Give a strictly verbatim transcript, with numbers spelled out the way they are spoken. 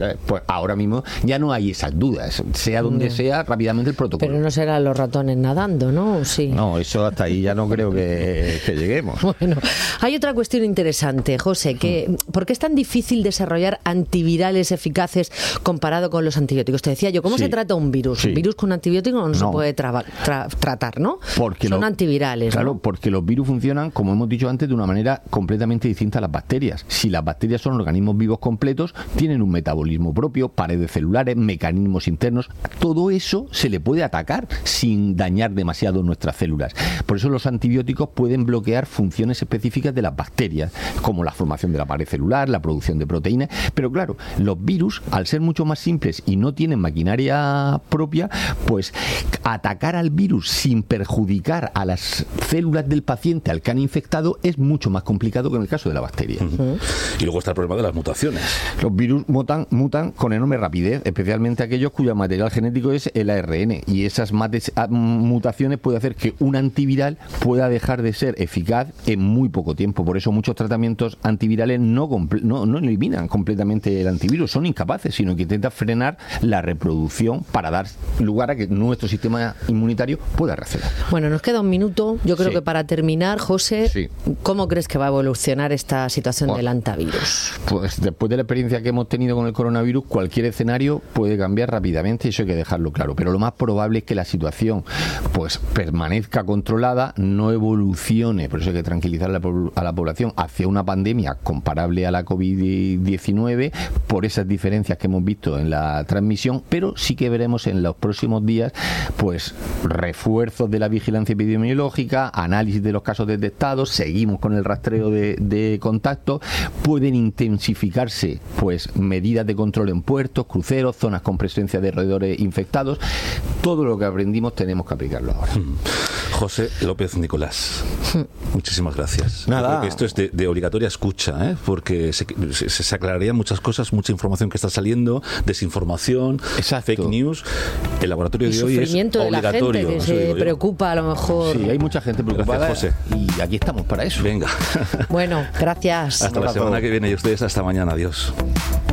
Pues ahora mismo ya no hay esas dudas, sea donde no. sea, rápidamente el protocolo. Pero no serán los ratones nadando, ¿no? Sí. No, eso hasta ahí ya no creo que, que lleguemos. Bueno, hay otra cuestión interesante, José, que ¿por qué es tan difícil desarrollar antivirales eficaces comparado con los antibióticos? Te decía yo, ¿cómo sí. se trata un virus? Sí. Un virus con antibiótico no, no se puede tra- tra- tratar, ¿no? Porque Son lo, antivirales, Claro, ¿no? porque los virus funcionan, como hemos dicho antes, de una manera completamente distinta a las bacterias. Si las bacterias son organismos vivos completos, tienen un metabolismo propio, paredes celulares, mecanismos internos, todo eso se le puede atacar sin dañar demasiado nuestras células. Por eso los antibióticos pueden bloquear funciones específicas de las bacterias, como la formación de la pared celular, la producción de proteínas, pero claro, los virus, al ser mucho más simples y no tienen maquinaria propia, pues atacar al virus sin perjudicar a las células del paciente al que han infectado es mucho más complicado que en el caso de la bacteria. Uh-huh. Y luego está el problema de las mutaciones. Los virus mutan, mutan con enorme rapidez, especialmente aquellos cuyo material genético es el A R N, y esas mate- mutaciones pueden hacer que un antiviral pueda dejar de ser eficaz en muy poco tiempo. Por eso muchos tratamientos antivirales no, comple- no, no eliminan completamente el antivirus, son incapaces, sino que intentan frenar la reproducción para dar lugar a que nuestro sistema inmunitario pueda reaccionar. Bueno, nos queda un minuto. Yo creo sí. que para terminar, José, sí. ¿cómo crees que va a evolucionar esta situación bueno, del antivirus? Pues después de la experiencia que hemos tenido con el coronavirus, cualquier escenario puede cambiar rápidamente, y eso hay que dejarlo claro. Pero lo más probable es que la situación pues permanezca controlada, no evolucione, por eso hay que tranquilizar a la, a la población, hacia una pandemia comparable a la covid diecinueve, por esas diferencias que hemos visto en la transmisión, pero sí que veremos en los próximos días pues refuerzos de la vigilancia epidemiológica, análisis de los casos detectados, seguimos con el rastreo de, de contactos, pueden intensificarse pues medidas de control en puertos, cruceros, zonas con presencia de roedores infectados. Todo lo que aprendimos tenemos que aplicarlo ahora. José López Nicolás, muchísimas gracias. Nada. Yo creo que esto es de, de obligatoria escucha, ¿eh? Porque se, se, se aclararían muchas cosas, mucha información que está saliendo, desinformación, Exacto. fake news. El laboratorio y de hoy es sufrimiento de la gente que se preocupa a lo mejor. Sí, hay mucha gente preocupada. Gracias, José. Y aquí estamos para eso. Venga. Bueno, gracias. Hasta la semana que viene y ustedes hasta mañana. Adiós.